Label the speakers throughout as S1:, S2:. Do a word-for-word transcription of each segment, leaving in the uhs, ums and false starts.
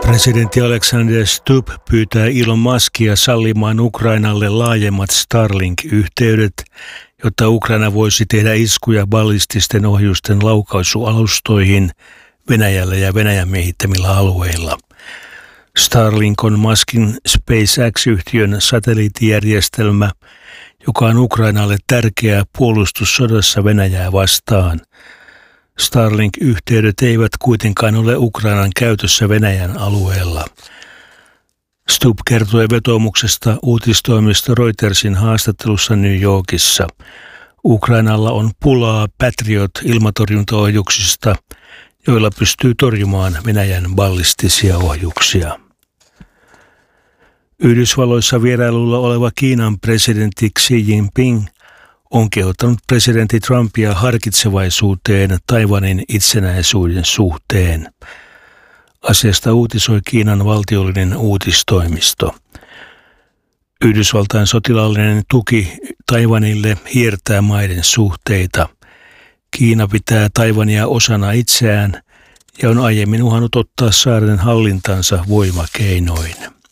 S1: Presidentti Alexander Stubb pyytää Elon Muskia sallimaan Ukrainalle laajemmat Starlink-yhteydet, jotta Ukraina voisi tehdä iskuja ballististen ohjusten laukaisualustoihin Venäjällä ja Venäjän miehittämillä alueilla. Starlink on Muskin SpaceX-yhtiön satelliittijärjestelmä, joka on Ukrainalle tärkeä puolustussodassa Venäjää vastaan. Starlink-yhteydet eivät kuitenkaan ole Ukrainan käytössä Venäjän alueella. Stubb kertoi vetoomuksesta uutistoimisto Reutersin haastattelussa New Yorkissa. Ukrainalla on pulaa Patriot-ilmatorjuntaohjuksista, joilla pystyy torjumaan Venäjän ballistisia ohjuksia. Yhdysvalloissa vierailulla oleva Kiinan presidentti Xi Jinping on kehottanut presidentti Trumpia harkitsevaisuuteen Taiwanin itsenäisyyden suhteen. Asiasta uutisoi Kiinan valtiollinen uutistoimisto. Yhdysvaltain sotilaallinen tuki Taiwanille hiertää maiden suhteita. Kiina pitää Taiwania osana itseään ja on aiemmin uhannut ottaa saaren hallintansa voimakeinoin.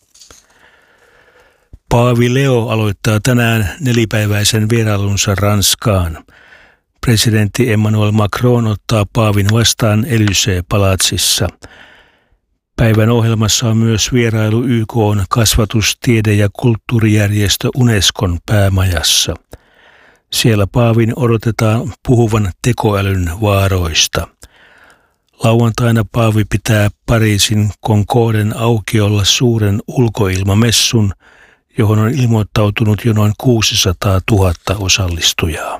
S1: Paavi Leo aloittaa tänään nelipäiväisen vierailunsa Ranskaan. Presidentti Emmanuel Macron ottaa paavin vastaan Élysée-palatsissa. Päivän ohjelmassa on myös vierailu Y K:n kasvatus-, tiede- ja kulttuurijärjestö Unescon päämajassa. Siellä paavin odotetaan puhuvan tekoälyn vaaroista. Lauantaina paavi pitää Pariisin Concorden aukiolla suuren ulkoilmamessun, johon on ilmoittautunut jo noin kuusisataatuhatta osallistujaa.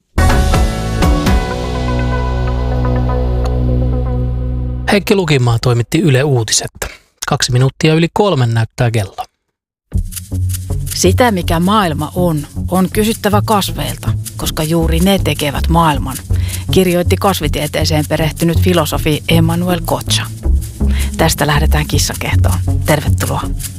S2: Heikki Lukimaa toimitti Yle Uutiset. Kaksi minuuttia yli kolmen näyttää kello.
S3: Sitä, mikä maailma on, on kysyttävä kasveilta, koska juuri ne tekevät maailman, kirjoitti kasvitieteeseen perehtynyt filosofi Emmanuel Kocha. Tästä lähdetään kissakehtoon. Tervetuloa.